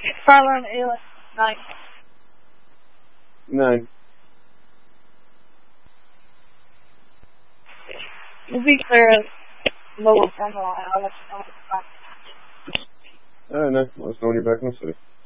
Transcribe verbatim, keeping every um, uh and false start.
Farland, Illinois. Nine. Nine. We'll be clear local from Ohio. Alright, nice. Let us know when you're back in the city.